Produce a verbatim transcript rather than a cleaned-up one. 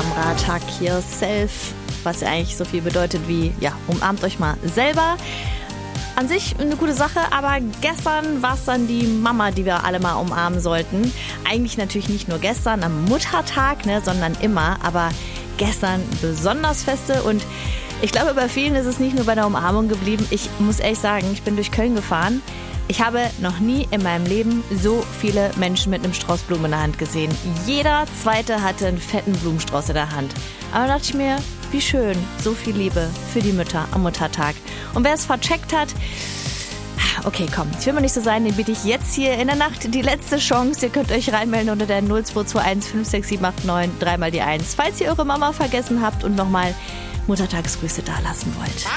Kamera, Tag yourself, was ja eigentlich so viel bedeutet wie, ja, umarmt euch mal selber. An sich eine gute Sache, aber gestern war es dann die Mama, die wir alle mal umarmen sollten. Eigentlich natürlich nicht nur gestern am Muttertag, ne, sondern immer, aber gestern besonders feste und ich glaube, bei vielen ist es nicht nur bei der Umarmung geblieben. Ich muss ehrlich sagen, ich bin durch Köln gefahren. Ich habe noch nie in meinem Leben so viele Menschen mit einem Strauß Blumen in der Hand gesehen. Jeder Zweite hatte einen fetten Blumenstrauß in der Hand. Aber da dachte ich mir, wie schön, so viel Liebe für die Mütter am Muttertag. Und wer es vercheckt hat, okay, komm, ich will mal nicht so sein, den biete ich jetzt hier in der Nacht die letzte Chance. Ihr könnt euch reinmelden unter der null zwei zwei eins fünf sechs sieben acht neun, dreimal die eins, falls ihr eure Mama vergessen habt und nochmal Muttertagsgrüße da lassen wollt.